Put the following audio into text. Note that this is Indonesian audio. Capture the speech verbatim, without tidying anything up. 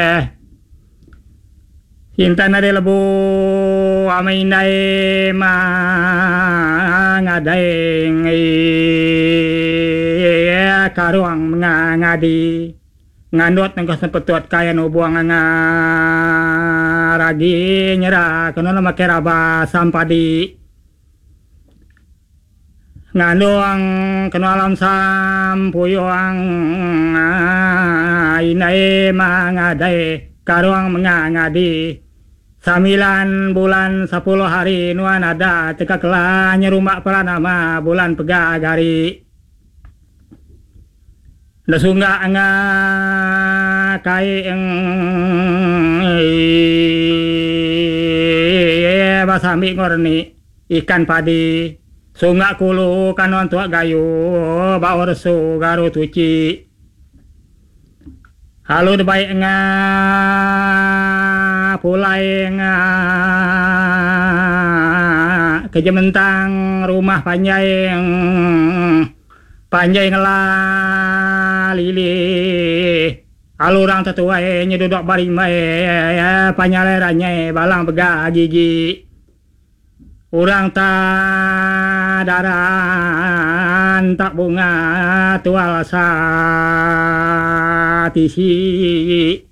eh Hintan na lebu amay nay mangadayng karuang mga ngadi ngandot ng kasampatuat kaya no buang nga ragi nyera kuno na makiraba sampadi ngando ang kenalam sampuyo ang inay mangaday karuang mga ngadi Sambilan bulan sepuluh hari nuan ada teka kelanya rumah peranama bulan pegagari Nasunga nga kai eng basami ngorni ikan padi sunga kulu kanon tua gayu baor su garu tuci Halo debai nga pulai nga kejementang rumah panjai panjai ngelalili alurang tetuai nyedudok barimai panyalerannya balang bega gigi urang ta daran tak bunga tual sa tisi